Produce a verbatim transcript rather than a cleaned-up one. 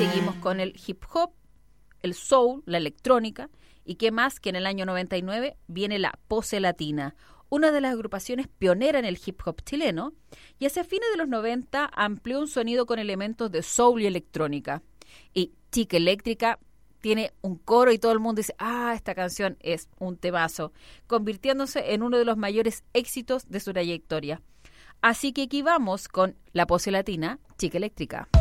seguimos con el hip hop, el soul, la electrónica, y qué más que en el año noventa y nueve viene la Pose Latina, una de las agrupaciones pioneras en el hip hop chileno, y hacia fines de los noventa amplió un sonido con elementos de soul y electrónica. Y Chica Eléctrica tiene un coro y todo el mundo dice, ah, esta canción es un temazo, convirtiéndose en uno de los mayores éxitos de su trayectoria. Así que aquí vamos con la Pose Latina, Chica Eléctrica.